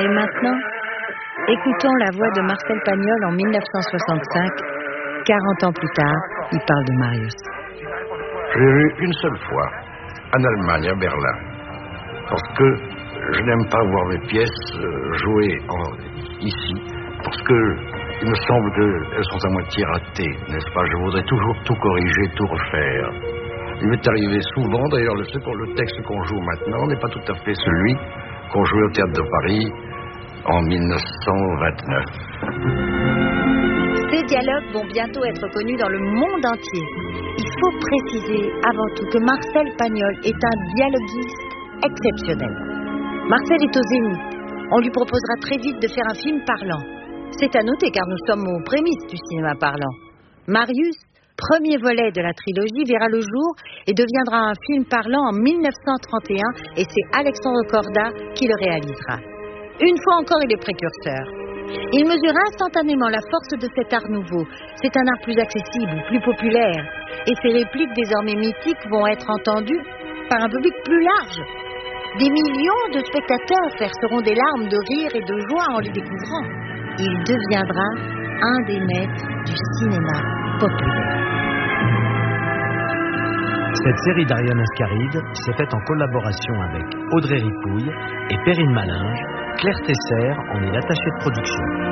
Et maintenant, écoutons la voix de Marcel Pagnol en 1965. 40 ans plus tard, il parle de Marius. Je l'ai vu une seule fois, en Allemagne, à Berlin, parce que je n'aime pas voir mes pièces jouer ici, parce que il me semble qu'elles sont à moitié ratées, n'est-ce pas? Je voudrais toujours tout corriger, tout refaire. Il m'est arrivé souvent, d'ailleurs, le texte qu'on joue maintenant n'est pas tout à fait celui qu'on jouait au Théâtre de Paris en 1929. Ces dialogues vont bientôt être connus dans le monde entier. Il faut préciser avant tout que Marcel Pagnol est un dialoguiste exceptionnel. Marcel est au Zénith. On lui proposera très vite de faire un film parlant. C'est à noter car nous sommes aux prémices du cinéma parlant. Marius, premier volet de la trilogie, verra le jour et deviendra un film parlant en 1931 et c'est Alexandre Corda qui le réalisera. Une fois encore, il est précurseur. Il mesure instantanément la force de cet art nouveau. C'est un art plus accessible, plus populaire. Et ses répliques désormais mythiques vont être entendues par un public plus large. Des millions de spectateurs verseront des larmes de rire et de joie en les découvrant. Il deviendra un des maîtres du cinéma populaire. Cette série d'Ariane Ascaride s'est faite en collaboration avec Audrey Ripouille et Perrine Malinge. Claire Tesser en est l'attachée de production.